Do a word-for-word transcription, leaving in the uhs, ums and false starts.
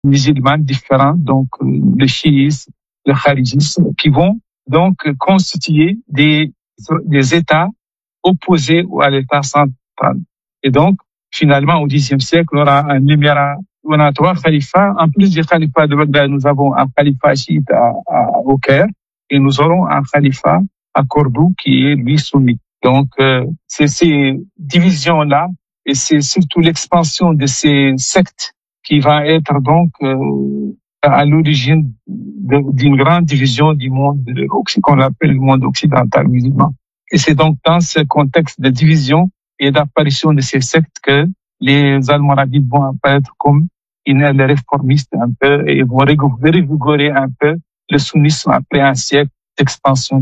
musulmans différents, donc le chiisme, le kharijisme, qui vont donc constituer des, des États opposés à l'État central. Et donc, finalement, au dixième siècle, on aura un émirat, on a trois khalifats. En plus du khalifat de Bagdad, nous avons un khalifat chiite à, à, au Caire, et nous aurons un khalifat à Cordoue qui est lui sunnite. Donc, euh, c'est ces divisions-là, et c'est surtout l'expansion de ces sectes qui va être donc euh, à l'origine d'une grande division du monde qu'on appelle le monde occidental musulman. Et c'est donc dans ce contexte de division et d'apparition de ces sectes que les Almoravides vont apparaître comme une aile réformiste un peu et vont revigorer un peu le sunnisme après un siècle d'expansion.